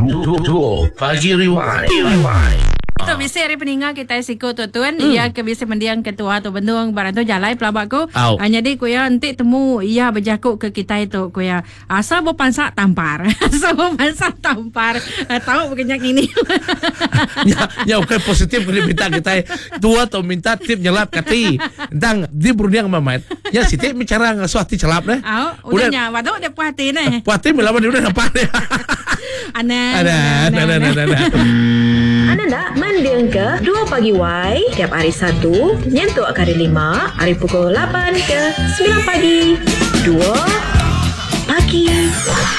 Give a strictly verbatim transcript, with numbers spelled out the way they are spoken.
Duo Pagi Rewind. Rewind. Tu biasa hari peninggal kita siko tu tuan hmm. ia ke biasa mendiang ketua tu bendung barang tu jalai pelabak ko hanya dia ko ya nanti temu ia berjakuk ke kita itu ko ya asal bo pansak tampar asal bo pansak tampar tahu bekenyak ini ya ya okay, positif boleh minta kita tua atau minta tip nyelap kati tentang di berundang mamat ya siti bicara ngasuati celap deh oh udah nyawa tu udah puati nih puati melawan dia udah nampak deh ana ana ana ana ana Anda nak mendiang ke dua Pagi Y tiap hari Sabtu nyentuh hari lima hari pukul lapan ke sembilan pagi. dua Pagi